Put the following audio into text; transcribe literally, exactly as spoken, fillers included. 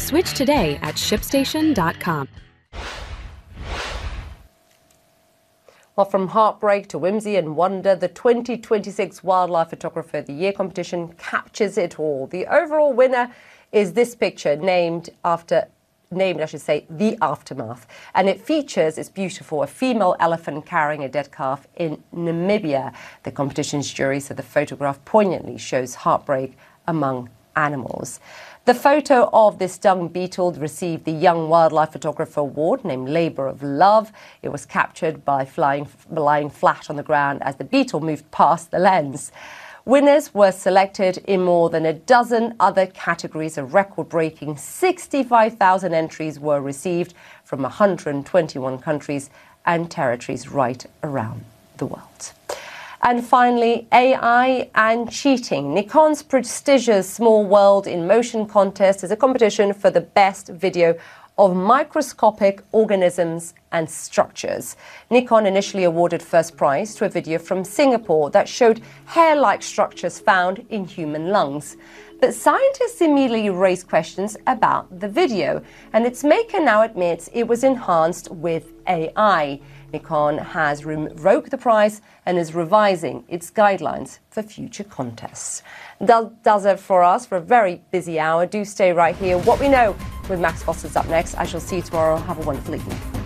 Switch today at ShipStation dot com. Well, from heartbreak to whimsy and wonder, the twenty twenty-six Wildlife Photographer of the Year competition captures it all. The overall winner is this picture, named after, named, I should say, The Aftermath. And it features, it's beautiful, a female elephant carrying a dead calf in Namibia. The competition's jury said the photograph poignantly shows heartbreak among animals. The photo of this dung beetle received the Young Wildlife Photographer Award, named Labour of Love. It was captured by flying, lying flat on the ground as the beetle moved past the lens. Winners were selected in more than a dozen other categories. A record-breaking sixty-five thousand entries were received from one hundred twenty-one countries and territories right around the world. And finally, A I and cheating. Nikon's prestigious Small World in Motion contest is a competition for the best video of microscopic organisms and structures. Nikon initially awarded first prize to a video from Singapore that showed hair-like structures found in human lungs. But scientists immediately raised questions about the video, and its maker now admits it was enhanced with A I. Nikon has revoked the prize and is revising its guidelines for future contests. That does it for us for a very busy hour. Do stay right here. What we know with Max Foster's up next. I shall see you tomorrow. Have a wonderful evening.